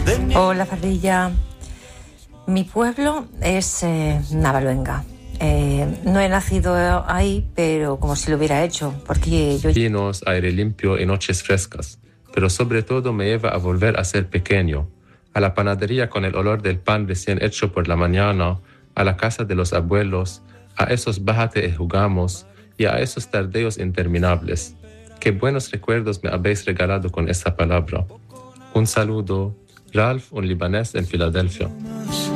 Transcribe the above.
Hola, Parrilla. Mi pueblo es Navaluenga. No he nacido ahí, pero como si lo hubiera hecho, porque yo... Pinos, aire limpio y noches frescas, pero sobre todo me lleva a volver a ser pequeño, a la panadería con el olor del pan recién hecho por la mañana, a la casa de los abuelos, a esos bájate y jugamos y a esos tardeos interminables. Qué buenos recuerdos me habéis regalado con esa palabra. Un saludo, Ralph, un libanés en Filadelfia.